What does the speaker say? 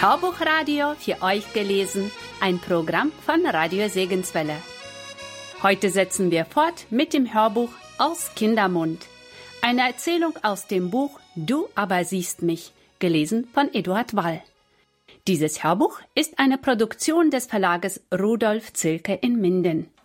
Hörbuchradio für euch gelesen, ein Programm von Radio Segenswelle. Heute setzen wir fort mit dem Hörbuch aus Kindermund. Eine Erzählung aus dem Buch Du aber siehst mich, gelesen von Eduard Wall. Dieses Hörbuch ist eine Produktion des Verlages Rudolf Zilke in Minden.